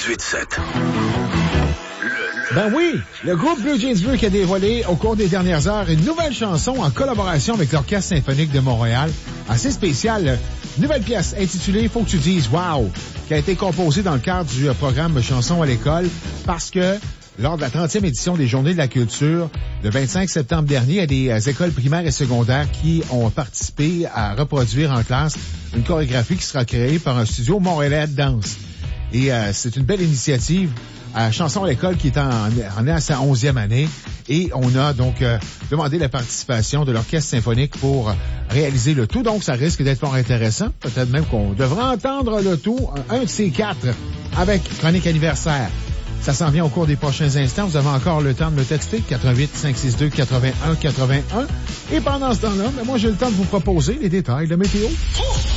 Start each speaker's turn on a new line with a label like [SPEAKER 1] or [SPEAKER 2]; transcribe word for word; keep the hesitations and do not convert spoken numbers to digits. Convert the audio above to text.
[SPEAKER 1] quatre-vingt-dix-huit sept.
[SPEAKER 2] Ben oui, le groupe Blue Jeans Bleu qui a dévoilé au cours des dernières heures une nouvelle chanson en collaboration avec l'Orchestre symphonique de Montréal. Assez spéciale. Nouvelle pièce intitulée « Faut que tu dises wow » qui a été composée dans le cadre du programme Chansons à l'école parce que lors de la trentième édition des Journées de la culture, le vingt-cinq septembre dernier, il y a des euh, écoles primaires et secondaires qui ont participé à reproduire en classe une chorégraphie qui sera créée par un studio montréalais de danse. Et euh, c'est une belle initiative. À Chanson à l'école qui est en, en est à sa onzième année et on a donc euh, demandé la participation de l'Orchestre symphonique pour réaliser le tout. Donc, ça risque d'être fort intéressant. Peut-être même qu'on devra entendre le tout, un de ces quatre, avec Chronique anniversaire. Ça s'en vient au cours des prochains instants. Vous avez encore le temps de me texter, quatre-vingt-huit cinq six deux quatre-vingt-un quatre-vingt-un. Et pendant ce temps-là, ben moi, j'ai le temps de vous proposer les détails de météo.